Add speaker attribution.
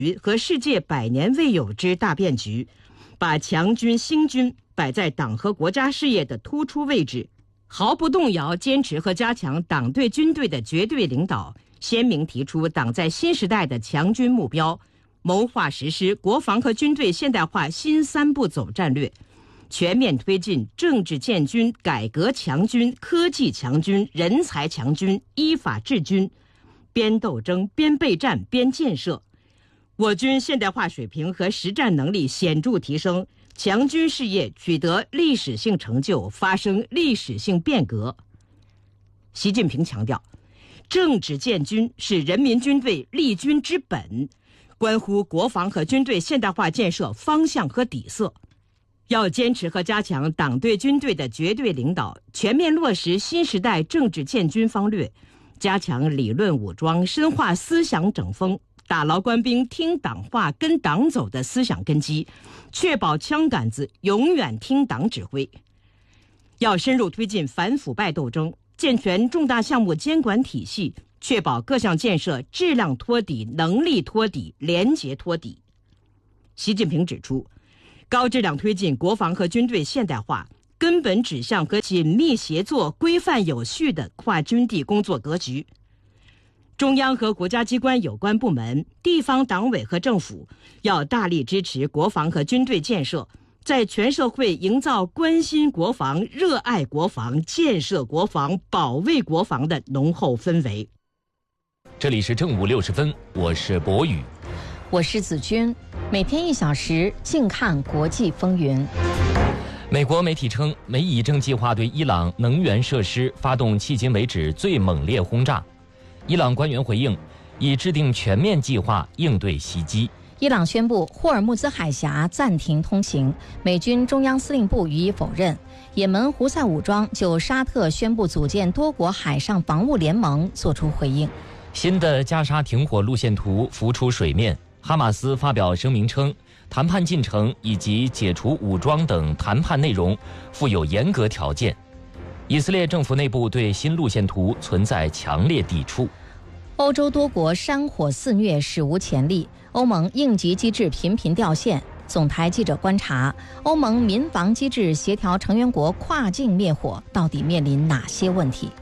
Speaker 1: 和世界100年未有之大变局，把强军兴军摆在党和国家事业的突出位置，毫不动摇坚持和加强党对军队的绝对领导，鲜明提出党在新时代的强军目标，谋划实施国防和军队现代化新3步走战略，全面推进政治建军、改革强军、科技强军、人才强军、依法治军，边斗争边备战边建设。我军现代化水平和实战能力显著提升，强军事业取得历史性成就，发生历史性变革。习近平强调，政治建军是人民军队立军之本，关乎国防和军队现代化建设方向和底色。要坚持和加强党对军队的绝对领导，全面落实新时代政治建军方略，加强理论武装，深化思想整风，打牢官兵听党话跟党走的思想根基，确保枪杆子永远听党指挥。要深入推进反腐败斗争，健全重大项目监管体系，确保各项建设质量托底、能力托底、廉洁托底。习近平指出，高质量推进国防和军队现代化，根本指向和紧密协作、规范有序的跨军地工作格局。中央和国家机关有关部门、地方党委和政府要大力支持国防和军队建设，在全社会营造关心国防、热爱国防、建设国防、保卫国防的浓厚氛围。
Speaker 2: 这里是正午60分，我是博宇，
Speaker 3: 我是子君。每天1小时，静看国际风云。
Speaker 2: 美国媒体称，美以正计划对伊朗能源设施发动迄今为止最猛烈轰炸。伊朗官员回应，已制定全面计划应对袭击。
Speaker 3: 伊朗宣布霍尔木兹海峡暂停通行，美军中央司令部予以否认。也门胡塞武装就沙特宣布组建多国海上防务联盟作出回应。
Speaker 2: 新的加沙停火路线图浮出水面，哈马斯发表声明称，谈判进程以及解除武装等谈判内容附有严格条件。以色列政府内部对新路线图存在强烈抵触。
Speaker 3: 欧洲多国山火肆虐，史无前例，欧盟应急机制频频掉线。总台记者观察，欧盟民防机制协调成员国跨境灭火到底面临哪些问题？